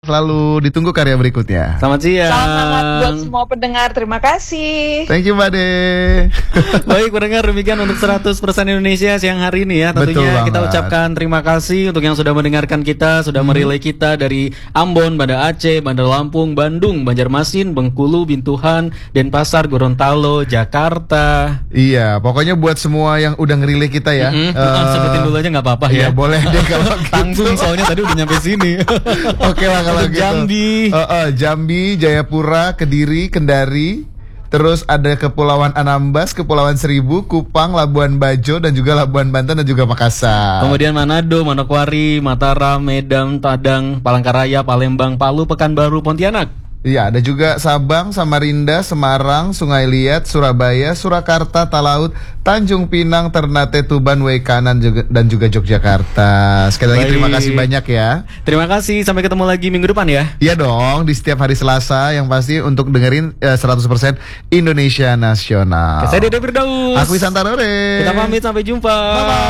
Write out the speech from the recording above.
Selalu ditunggu karya berikutnya. Selamat siang. Selamat buat semua pendengar, terima kasih. Thank you, Mbak De. Baik pendengar, demikian untuk 100% Indonesia siang hari ini ya. Tentunya kita ucapkan terima kasih untuk yang sudah mendengarkan kita, sudah merelay kita dari Ambon, Banda Aceh, Bandar Lampung, Bandung, Banjarmasin, Bengkulu, Bintuhan, Denpasar, Gorontalo, Jakarta. Iya, pokoknya buat semua yang udah ngerelay kita ya. Sebutin dulu aja nggak apa-apa Iya, ya. boleh deh kalau gitu. Tanggung soalnya tadi udah nyampe sini. Oke lah kalau gitu. Jambi, Jayapura, Kediri, Kendari. Terus ada Kepulauan Anambas, Kepulauan Seribu, Kupang, Labuan Bajo, dan juga Labuan Banten dan juga Makassar. Kemudian Manado, Manokwari, Mataram, Medan, Padang, Palangkaraya, Palembang, Palu, Pekanbaru, Pontianak. Iya, ada juga Sabang, Samarinda, Semarang, Sungai Liat, Surabaya, Surakarta, Talaut, Tanjung Pinang, Ternate, Tuban, Waikanan dan juga Yogyakarta. Sekali lagi terima kasih banyak ya. Terima kasih, sampai ketemu lagi minggu depan ya. Iya dong, di setiap hari Selasa yang pasti untuk dengerin 100% Indonesia Nasional. Saya Dede Firdaus. Aku Santarore. Kita pamit, sampai jumpa. Bye-bye.